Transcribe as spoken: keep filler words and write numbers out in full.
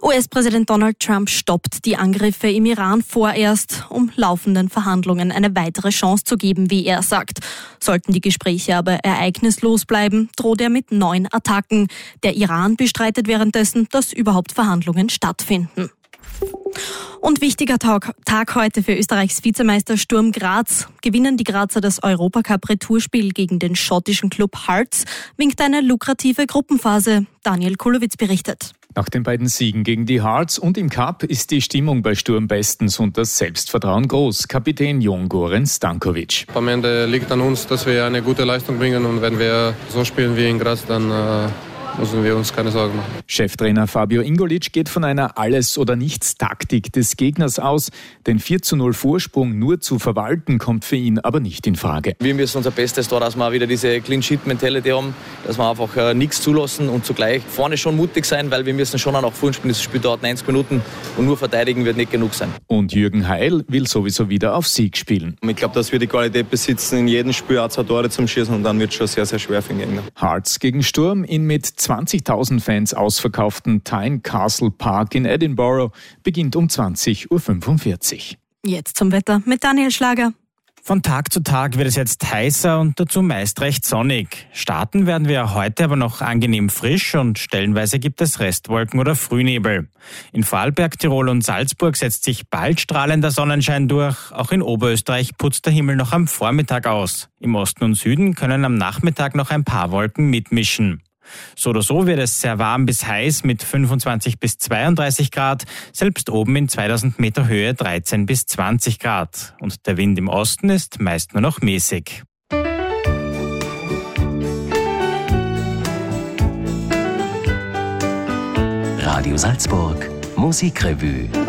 U S-Präsident Donald Trump stoppt die Angriffe im Iran vorerst, um laufenden Verhandlungen eine weitere Chance zu geben, wie er sagt. Sollten die Gespräche aber ereignislos bleiben, droht er mit neuen Attacken. Der Iran bestreitet währenddessen, dass überhaupt Verhandlungen stattfinden. Und wichtiger Tag, Tag heute für Österreichs Vizemeister Sturm Graz. Gewinnen die Grazer das Europacup-Retourspiel gegen den schottischen Club Hearts, winkt eine lukrative Gruppenphase. Daniel Kulowitz berichtet. Nach den beiden Siegen gegen die Hearts und im Cup ist die Stimmung bei Sturm bestens und das Selbstvertrauen groß. Kapitän Jon Goran Stankovic. Am Ende liegt an uns, dass wir eine gute Leistung bringen, und wenn wir so spielen wie in Graz, dann äh müssen wir uns keine Sorgen machen. Cheftrainer Fabio Ingolic geht von einer Alles-oder-Nichts-Taktik des Gegners aus. Den vier zu null Vorsprung nur zu verwalten, kommt für ihn aber nicht in Frage. Wir müssen unser Bestes tun, dass wir wieder diese Clean-Sheet-Mentality haben, dass wir einfach äh, nichts zulassen und zugleich vorne schon mutig sein, weil wir müssen schon auch nach vorne spielen. Das Spiel dauert neunzig Minuten und nur verteidigen wird nicht genug sein. Und Jürgen Heil will sowieso wieder auf Sieg spielen. Ich glaube, dass wir die Qualität besitzen, in jedem Spiel auch zwei Tore zum Schießen, und dann wird es schon sehr, sehr schwer für den Gegner. Hearts gegen Sturm in mit zwanzigtausend Fans ausverkauften Tynecastle Park in Edinburgh beginnt um zwanzig Uhr fünfundvierzig. Jetzt zum Wetter mit Daniel Schlager. Von Tag zu Tag wird es jetzt heißer und dazu meist recht sonnig. Starten werden wir heute aber noch angenehm frisch und stellenweise gibt es Restwolken oder Frühnebel. In Vorarlberg, Tirol und Salzburg setzt sich bald strahlender Sonnenschein durch. Auch in Oberösterreich putzt der Himmel noch am Vormittag aus. Im Osten und Süden können am Nachmittag noch ein paar Wolken mitmischen. So oder so wird es sehr warm bis heiß mit fünfundzwanzig bis zweiunddreißig Grad, selbst oben in zweitausend Meter Höhe dreizehn bis zwanzig Grad. Und der Wind im Osten ist meist nur noch mäßig. Radio Salzburg, Musikrevue.